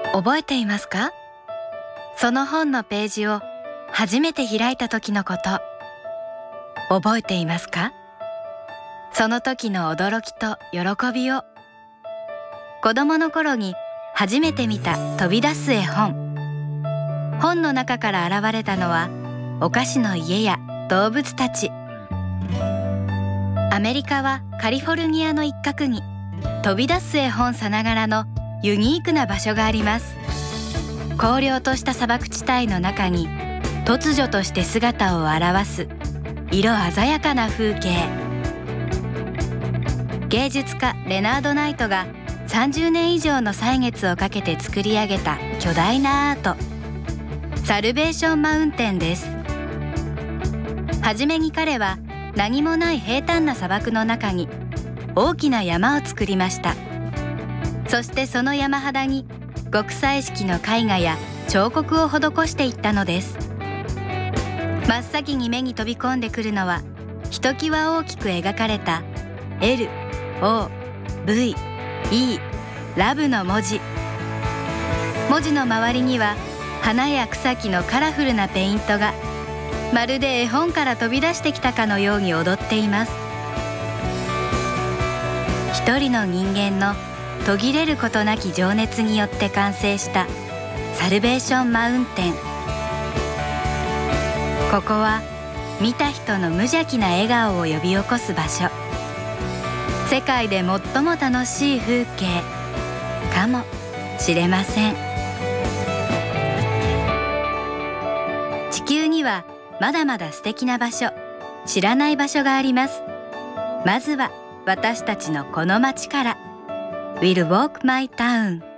覚えていますか？その本のページを初めて開いた時のこと。覚えていますか？その時の驚きと喜びを。子供の頃に初めて見た飛び出す絵本。本の中から現れたのはお菓子の家や動物たち。アメリカはカリフォルニアの一角に飛び出す絵本さながらのユニークな場所があります。荒涼とした砂漠地帯の中に突如として姿を現す色鮮やかな風景。芸術家レナード・ナイトが30年以上の歳月をかけて作り上げた巨大なアート、サルベーションマウンテンです。はじめに彼は何もない平坦な砂漠の中に大きな山を作りました。そしてその山肌に極彩色の絵画や彫刻を施していったのです。真っ先に目に飛び込んでくるのはひときわ大きく描かれた LOVE ラブの文字。文字の周りには花や草木のカラフルなペイントがまるで絵本から飛び出してきたかのように踊っています。一人の人間の途切れることなき情熱によって完成したサルベーションマウンテン。ここは見た人の無邪気な笑顔を呼び起こす場所。世界で最も楽しい風景かもしれません。地球にはまだまだ素敵な場所、知らない場所があります。まずは私たちのこの街から。We'll walk my town。